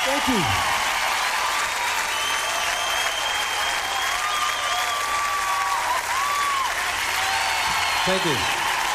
Thank you. Thank you.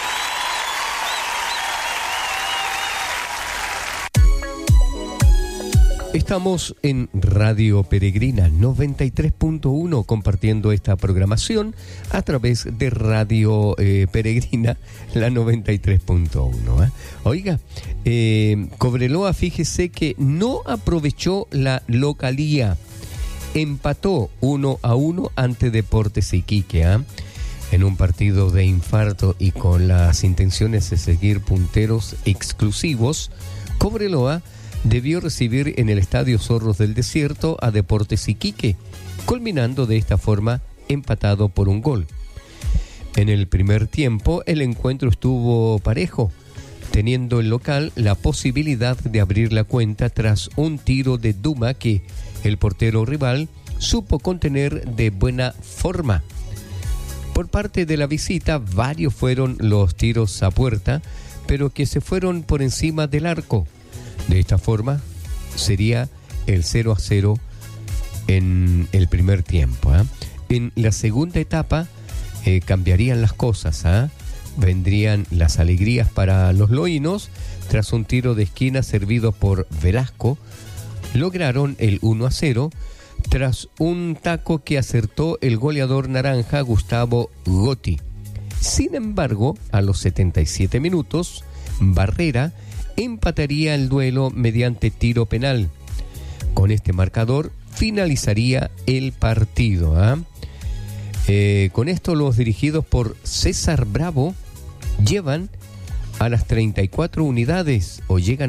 Estamos en Radio Peregrina 93.1 compartiendo esta programación a través de Radio Peregrina, la 93.1. Oiga, Cobreloa, fíjese que no aprovechó la localía, empató 1-1 ante Deportes Iquique, en un partido de infarto y con las intenciones de seguir punteros exclusivos. Cobreloa debió recibir en el Estadio Zorros del Desierto a Deportes Iquique, culminando de esta forma empatado por un gol. En el primer tiempo el encuentro estuvo parejo, teniendo el local la posibilidad de abrir la cuenta tras un tiro de Duma que el portero rival supo contener de buena forma. Por parte de la visita, varios fueron los tiros a puerta, pero que se fueron por encima del arco. De esta forma, sería el 0-0 en el primer tiempo. En la segunda etapa cambiarían las cosas. Vendrían las alegrías para los loínos. Tras un tiro de esquina servido por Velasco, lograron el 1-0 tras un taco que acertó el goleador naranja Gustavo Gotti. Sin embargo, a los 77 minutos, Barrera empataría el duelo mediante tiro penal. Con este marcador finalizaría el partido. Con esto los dirigidos por César Bravo llegan a las 34 unidades,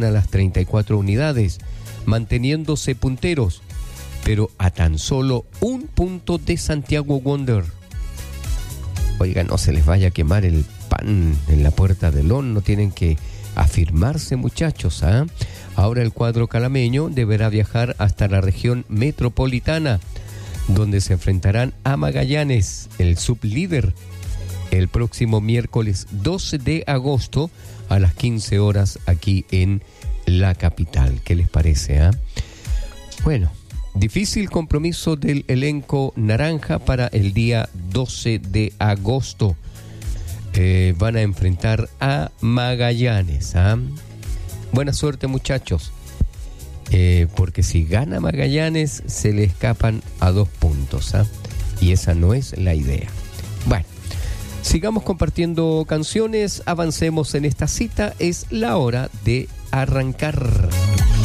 manteniéndose punteros, pero a tan solo un punto de Santiago Wander. Oiga, no se les vaya a quemar el pan en la puerta del horno, tienen que afirmarse, muchachos. Ahora el cuadro calameño deberá viajar hasta la región metropolitana, donde se enfrentarán a Magallanes, el sublíder, el próximo miércoles 12 de agosto a las 15 horas aquí en la capital. ¿Qué les parece? Bueno, difícil compromiso del elenco naranja para el día 12 de agosto. Van a enfrentar a Magallanes. Buena suerte, muchachos, porque si gana Magallanes se le escapan a 2 puntos, y esa no es la idea. Bueno, sigamos compartiendo canciones, avancemos en esta cita, es la hora de arrancar.